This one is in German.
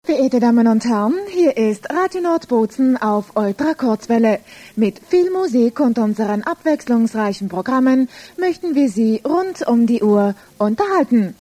Verehrte Damen und Herren, hier ist Radio Nordbozen auf Ultrakurzwelle. Mit viel Musik und unseren abwechslungsreichen Programmen möchten wir Sie rund um die Uhr unterhalten.